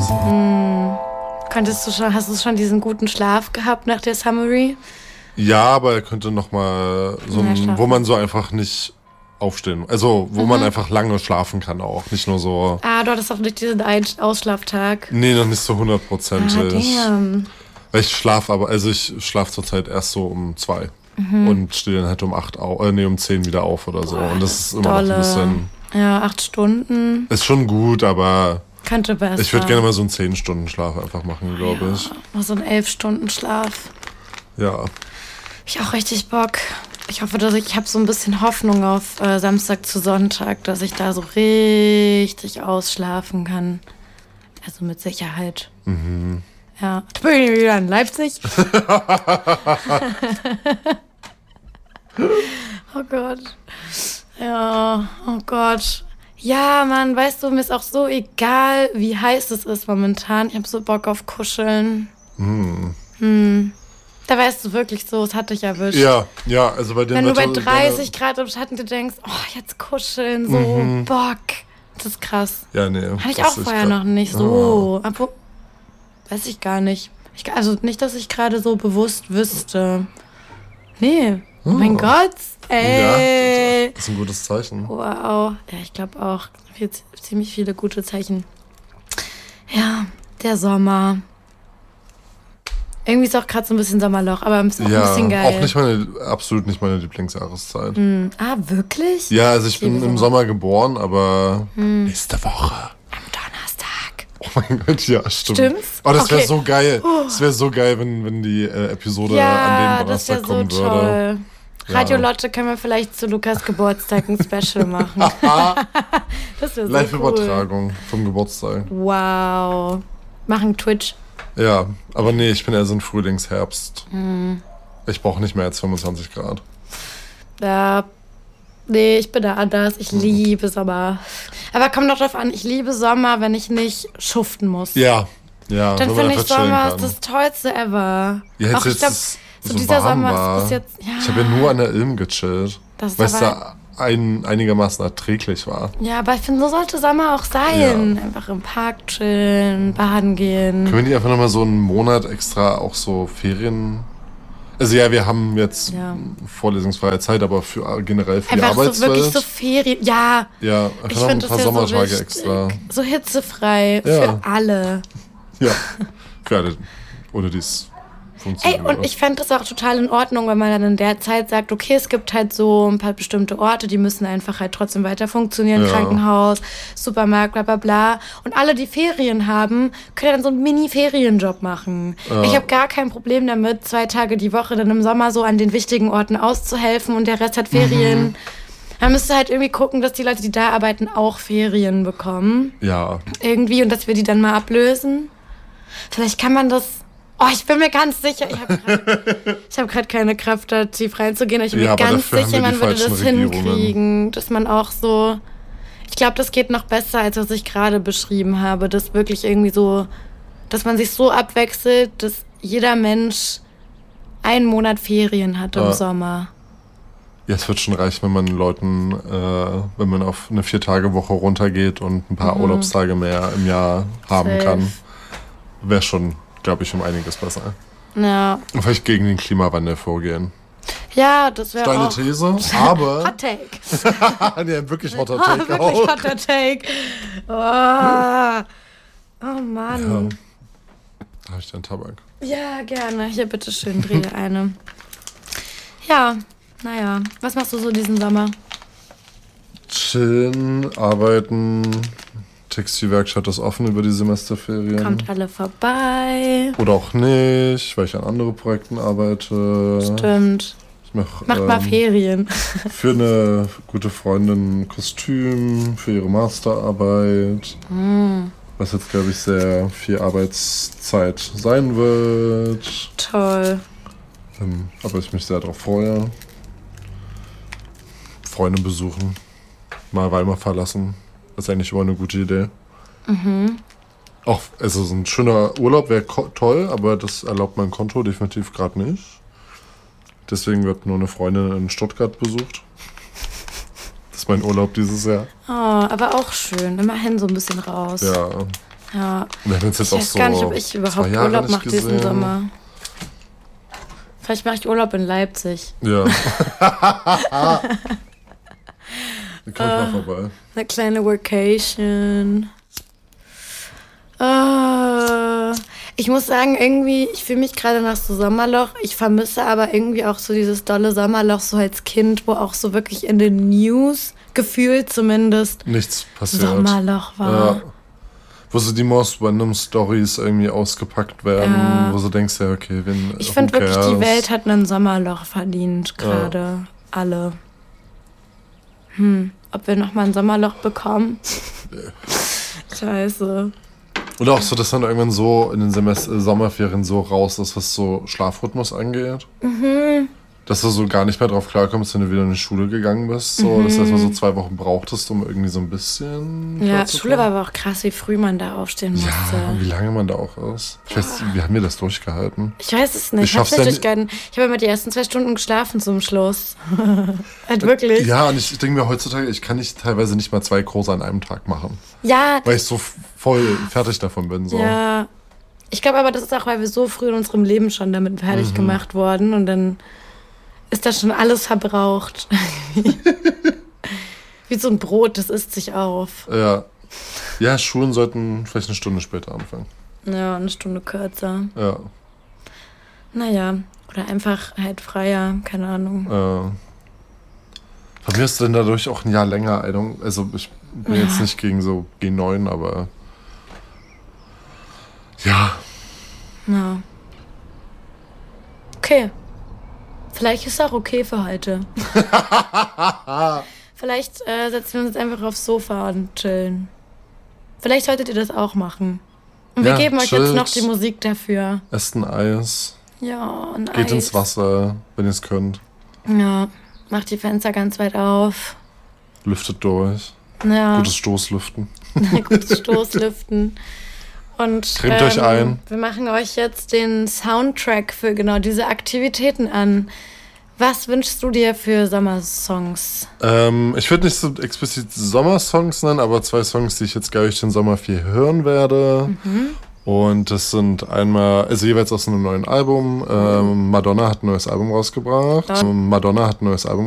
Hast du schon diesen guten Schlaf gehabt nach der Summary? Ja, aber er könnte nochmal wo man so einfach nicht aufstehen. Also, wo man einfach lange schlafen kann auch. Nicht nur so... Du hattest auch nicht diesen einen Ausschlaftag. Nee, noch nicht so 100%. Damn. Weil ich schlafe zurzeit erst so um 2. Und stehe dann halt um 10 wieder auf oder so. Und das ist immer noch ein bisschen... Ja, 8 Stunden. Ist schon gut, aber... Könnte besser. Ich würde gerne mal so einen 10-Stunden-Schlaf einfach machen, glaube ich. Mal so einen 11-Stunden-Schlaf. Ja. Ich auch richtig Bock. Ich hoffe, ich habe so ein bisschen Hoffnung auf Samstag zu Sonntag, dass ich da so richtig ausschlafen kann. Also mit Sicherheit. Ja. Da bin ich wieder in Leipzig. Oh Gott. Ja, oh Gott. Ja, Mann, weißt du, mir ist auch so egal, wie heiß es ist momentan. Ich habe so Bock auf Kuscheln. Da weißt du wirklich so, es hat dich erwischt. Ja, also bei dem wenn du bei 30 Grad im Schatten dir denkst, oh, jetzt kuscheln, so Bock. Das ist krass. Ja, nee. Hatte ich auch vorher noch nicht so. Aber, weiß ich gar nicht. Also nicht, dass ich gerade so bewusst wüsste. Nee. Oh mein Gott. Ey. Ja, das ist ein gutes Zeichen. Wow. Ja, ich glaube auch. Ziemlich viele gute Zeichen. Ja, der Sommer. Irgendwie ist auch gerade so ein bisschen Sommerloch, aber ist auch ein bisschen geil. Auch absolut nicht meine Lieblingsjahreszeit. Wirklich? Ja, also ich bin im Sommer geboren, aber nächste Woche. Am Donnerstag. Oh mein Gott, ja, stimmt. Stimmt's? Oh, das wäre so geil. Das wäre so geil, wenn die Episode an dem Donnerstag kommen würde. Toll. Radio Lotte können wir vielleicht zu Lukas Geburtstag ein Special machen. Das wäre so Live-Übertragung vom Geburtstag. Wow. Machen Twitch. Ja, aber nee, ich bin eher so ein Frühlings-Herbst. Ich brauche nicht mehr als 25 Grad. Ja, nee, ich bin da anders. Ich liebe Sommer. Aber kommt doch drauf an, ich liebe Sommer, wenn ich nicht schuften muss. Ja. Dann finde ich Sommer ist das Tollste ever. Ja, auch ich glaube, so dieser Sommer ist bis jetzt... Ja. Ich habe ja nur an der Ilm gechillt, weil es da einigermaßen erträglich war. Ja, aber ich finde, so sollte Sommer auch sein. Ja. Einfach im Park chillen, baden gehen. Können wir nicht einfach nochmal so einen Monat extra auch so Ferien... Also ja, wir haben jetzt vorlesungsfreie Zeit, aber generell für einfach die Arbeitswelt. So wirklich so Ferien, ja. Ja, einfach noch ein paar Sommertage so extra. So hitzefrei für alle. Ja, für alle, ohne dies funktioniert. Und ich fände das auch total in Ordnung, wenn man dann in der Zeit sagt, okay, es gibt halt so ein paar bestimmte Orte, die müssen einfach halt trotzdem weiter funktionieren, Krankenhaus, Supermarkt, bla bla bla. Und alle, die Ferien haben, können dann so einen Mini-Ferienjob machen. Ja. Ich habe gar kein Problem damit, 2 Tage die Woche dann im Sommer so an den wichtigen Orten auszuhelfen und der Rest hat Ferien. Man müsste halt irgendwie gucken, dass die Leute, die da arbeiten, auch Ferien bekommen. Ja. Irgendwie, und dass wir die dann mal ablösen. Vielleicht kann man das... Oh, ich bin mir ganz sicher, ich habe gerade keine Kraft, da tief reinzugehen, aber ich bin mir ganz sicher, man würde das hinkriegen, dass man auch so, ich glaube, das geht noch besser, als was ich gerade beschrieben habe, dass wirklich irgendwie so, dass man sich so abwechselt, dass jeder Mensch 1 Monat Ferien hat im Sommer. Ja, es wird schon reichen, wenn man Leuten, wenn man auf eine 4-Tage-Woche runtergeht und ein paar Urlaubstage mehr im Jahr haben kann, wäre schon, glaube ich, um einiges besser. Ja. Und vielleicht gegen den Klimawandel vorgehen. Ja, das wäre auch... Steile These, aber... Hot Take. Nee, wirklich Hotter Take wirklich auch. Hotter Take. Oh Mann. Ja. Da habe ich den Tabak. Ja, gerne. Hier, bitteschön, dreh dir eine. Ja, naja. Was machst du so diesen Sommer? Chillen, arbeiten... Textilwerkstatt ist offen über die Semesterferien. Kommt alle vorbei. Oder auch nicht, weil ich an anderen Projekten arbeite. Stimmt. Macht mal Ferien. Für eine gute Freundin ein Kostüm, für ihre Masterarbeit. Was jetzt, glaube ich, sehr viel Arbeitszeit sein wird. Toll. Aber ich mich sehr darauf freue. Freunde besuchen. Mal Weimar verlassen. Das ist eigentlich immer eine gute Idee. Auch, also so ein schöner Urlaub wäre toll, aber das erlaubt mein Konto definitiv gerade nicht. Deswegen wird nur eine Freundin in Stuttgart besucht. Das ist mein Urlaub dieses Jahr. Oh, aber auch schön. Immerhin so ein bisschen raus. Ja. Ja. Und wir haben jetzt Ich weiß gar nicht, ob ich überhaupt Urlaub mache diesen Sommer. Vielleicht mache ich Urlaub in Leipzig. Ja. Wir kommen mal vorbei. Eine kleine Vacation. Ich muss sagen, irgendwie, ich fühle mich gerade nach so Sommerloch. Ich vermisse aber irgendwie auch so dieses dolle Sommerloch, so als Kind, wo auch so wirklich in den News, gefühlt zumindest, nichts passiert. Sommerloch war. Ja. Wo so die most random Stories irgendwie ausgepackt werden, wo du denkst, ja, okay, wenn. Ich finde wirklich, die Welt hat ein Sommerloch verdient, gerade. Alle. Ob wir nochmal ein Sommerloch bekommen? Scheiße. Oder auch so, dass dann irgendwann so in den Sommerferien so raus ist, was so Schlafrhythmus angeht. Dass du so gar nicht mehr drauf klarkommst, wenn du wieder in die Schule gegangen bist. So, dass du erstmal so 2 Wochen brauchtest, um irgendwie so ein bisschen. Ja, Schule war aber auch krass, wie früh man da aufstehen musste. Ja, wie lange man da auch ist. Ich weiß, wie haben wir das durchgehalten? Ich weiß es nicht. Ich hab's nicht durchgehalten. Ich habe immer die ersten 2 Stunden geschlafen zum Schluss. Halt wirklich. Ja, und ich denke mir heutzutage, ich kann teilweise nicht mal 2 Kurse an einem Tag machen. Ja. Weil ich so voll fertig davon bin. So. Ja. Ich glaube aber, das ist auch, weil wir so früh in unserem Leben schon damit fertig gemacht wurden und dann ist da schon alles verbraucht. Wie so ein Brot, das isst sich auf. Ja. Ja, Schulen sollten vielleicht 1 Stunde später anfangen. Ja, 1 Stunde kürzer. Ja. Naja, oder einfach halt freier, keine Ahnung. Bei mir ist denn dadurch auch ein Jahr länger. Also ich bin jetzt nicht gegen so G9, aber ja. Ja. Okay. Vielleicht ist es auch okay für heute. Vielleicht setzen wir uns jetzt einfach aufs Sofa und chillen. Vielleicht solltet ihr das auch machen. Und wir geben euch jetzt noch die Musik dafür. Esst ein Eis. Ja, ein Eis. Geht ins Wasser, wenn ihr es könnt. Ja, macht die Fenster ganz weit auf. Lüftet durch. Ja. Gutes Stoßlüften. Gutes Stoßlüften. Und cremt euch ein. Wir machen euch jetzt den Soundtrack für genau diese Aktivitäten an. Was wünschst du dir für Sommersongs? Ich würde nicht so explizit Sommersongs nennen, aber 2 Songs, die ich jetzt gleich den Sommer viel hören werde. Und das sind einmal, also jeweils aus einem neuen Album. Madonna hat ein neues Album rausgebracht.